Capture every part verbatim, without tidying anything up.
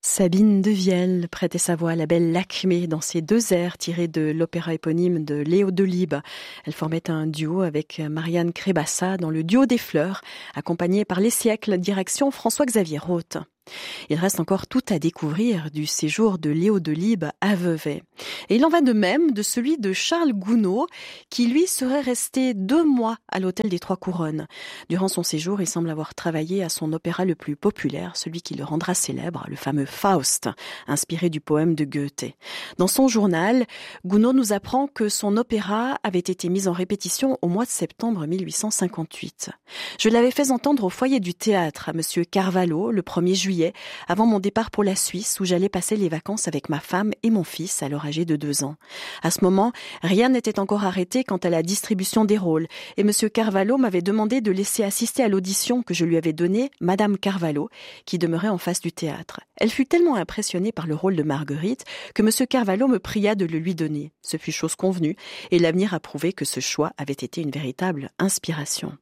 Sabine Devielle prêtait sa voix à la belle Lakmé dans ces deux airs tirés de l'opéra éponyme de Léo Delibes. Elle formait un duo avec Marianne Crébassa dans le duo des fleurs, accompagné par Les Siècles, direction François-Xavier Roth. Il reste encore tout à découvrir du séjour de Léo Delibes à Vevey. Et il en va de même de celui de Charles Gounod, qui lui serait resté deux mois à l'hôtel des Trois Couronnes. Durant son séjour, il semble avoir travaillé à son opéra le plus populaire, celui qui le rendra célèbre, le fameux Faust, inspiré du poème de Goethe. Dans son journal, Gounod nous apprend que son opéra avait été mis en répétition au mois de septembre mille huit cent cinquante-huit. Je l'avais fait entendre au foyer du théâtre à Monsieur Carvalho le premier juillet, avant mon départ pour la Suisse, où j'allais passer les vacances avec ma femme et mon fils, alors âgé de deux ans. À ce moment, rien n'était encore arrêté quant à la distribution des rôles, et Monsieur Carvalho m'avait demandé de laisser assister à l'audition que je lui avais donnée Madame Carvalho, qui demeurait en face du théâtre. Elle fut tellement impressionnée par le rôle de Marguerite que Monsieur Carvalho me pria de le lui donner. Ce fut chose convenue, et l'avenir a prouvé que ce choix avait été une véritable inspiration.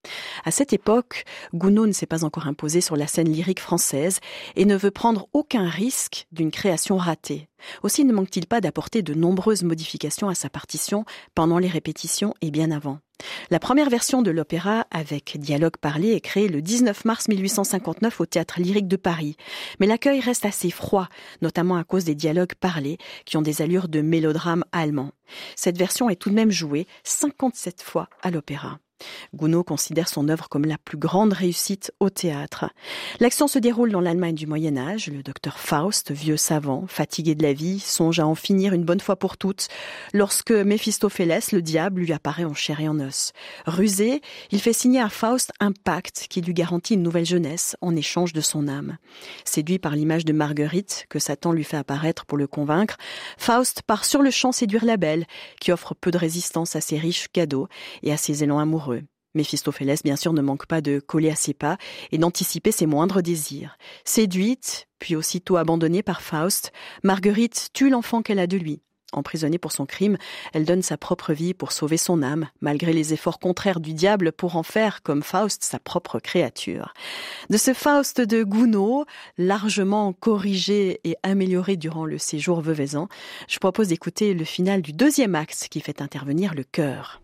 À cette époque, Gounod ne s'est pas encore imposé sur la scène lyrique française et ne veut prendre aucun risque d'une création ratée. Aussi ne manque-t-il pas d'apporter de nombreuses modifications à sa partition pendant les répétitions et bien avant. La première version de l'opéra avec dialogue parlé est créée le dix-neuf mars mille huit cent cinquante-neuf au Théâtre Lyrique de Paris. Mais l'accueil reste assez froid, notamment à cause des dialogues parlés qui ont des allures de mélodrame allemand. Cette version est tout de même jouée cinquante-sept fois à l'opéra. Gounod considère son œuvre comme la plus grande réussite au théâtre. L'action se déroule dans l'Allemagne du Moyen-Âge. Le docteur Faust, vieux savant, fatigué de la vie, songe à en finir une bonne fois pour toutes, lorsque Méphistophélès, le diable, lui apparaît en chair et en os. Rusé, il fait signer à Faust un pacte qui lui garantit une nouvelle jeunesse en échange de son âme. Séduit par l'image de Marguerite, que Satan lui fait apparaître pour le convaincre, Faust part sur le champ séduire la belle, qui offre peu de résistance à ses riches cadeaux et à ses élans amoureux. Méphistophélès, bien sûr, ne manque pas de coller à ses pas et d'anticiper ses moindres désirs. Séduite, puis aussitôt abandonnée par Faust, Marguerite tue l'enfant qu'elle a de lui. Emprisonnée pour son crime, elle donne sa propre vie pour sauver son âme, malgré les efforts contraires du diable pour en faire, comme Faust, sa propre créature. De ce Faust de Gounod, largement corrigé et amélioré durant le séjour veuvaisan, je propose d'écouter le final du deuxième acte qui fait intervenir le chœur.